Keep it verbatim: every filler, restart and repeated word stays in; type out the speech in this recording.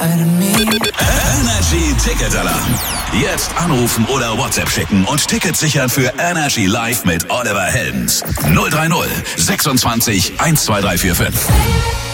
Energy Ticket Alarm. Jetzt anrufen oder WhatsApp schicken und Tickets sichern für Energy Live mit Oliver Heldens. null drei null sechsundzwanzig eins zwei drei vier fünf.